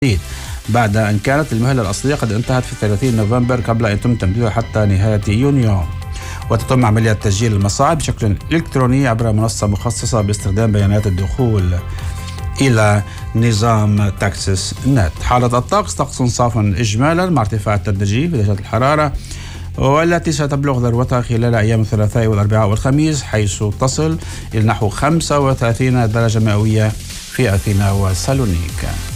بعد أن كانت المهلة الأصلية قد انتهت في 30 نوفمبر قبل أن يتم تمديدها حتى نهاية يونيو. وتتم عملية تسجيل المصاعد بشكل إلكتروني عبر منصة مخصصة باستخدام بيانات الدخول إلى نظام تاكسس نت. حالة الطقس: طقس صاف إجمالا مع ارتفاع تدريجي في درجات الحرارة، والتي ستبلغ ذروتها خلال أيام الثلاثاء والأربعاء والخميس، حيث تصل إلى نحو 35 درجة مئوية في أثينا وسالونيك.